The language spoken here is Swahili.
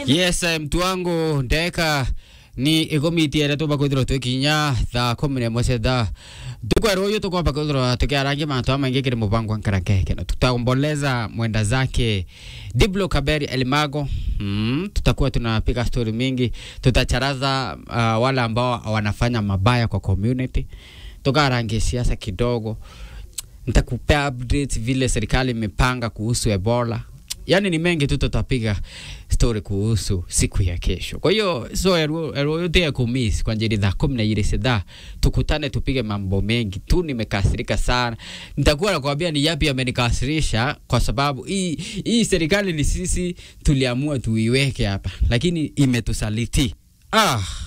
Yes, mtu wangu ndeka ni egomiti era to bakodro to kinya tha komune moseda tukwa royo to kwa bakodro tukiarange manto amange kire mubango ankarake kena tutaomboleza mwenda zake Diblo Kaberi Elmago. Tutakuwa tunapiga story mingi, tutacharaza wale ambao wanafanya mabaya kwa community, tukarange siasa kidogo, nitakupea updates vile serikali imepanga kuhusu Ebola. Yani ni mengi tu tutapiga story kuhusu siku ya kesho. Kwa hiyo so yote ya kumiss kwa njiri za 12 seda tukutane tupige mambo mengi tu. Nimekasirika sana. Nitakuwa nakwambia ni yapi yamenikasirisha kwa sababu hii serikali ni sisi tuliamua tuiweke hapa, lakini imetusaliti.